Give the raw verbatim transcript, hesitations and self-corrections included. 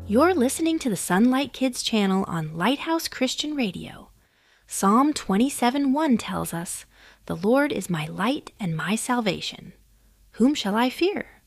You're listening to the Sunlight Kids channel on Lighthouse Christian Radio. Psalm twenty-seven one tells us, "The Lord is my light and my salvation. Whom shall I fear?